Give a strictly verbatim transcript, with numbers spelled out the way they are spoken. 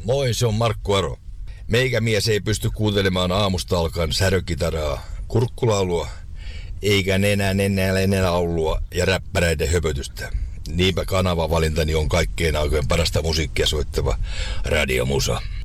Moi, se on Markku Aro. Meikämies ei pysty kuuntelemaan aamusta alkaen särökitaraa, kurkkulaulua, eikä nenää enää enää laulua ja räppäreiden höpötystä. Niinpä kanavavalintani on kaikkein aikojen parasta musiikkia soittava Radiomusa.